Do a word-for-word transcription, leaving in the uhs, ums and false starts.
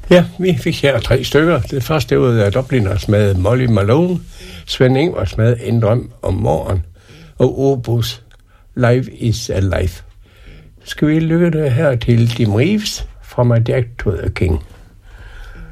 Ja, vi fik her tre stykker. Det første var af Dubliners med Molly Malone, Svend Ingvars med En drøm om morgen, og Opus Life is Alive. Skal vi lykke det her til Dim Reeves fra My Deck to the King.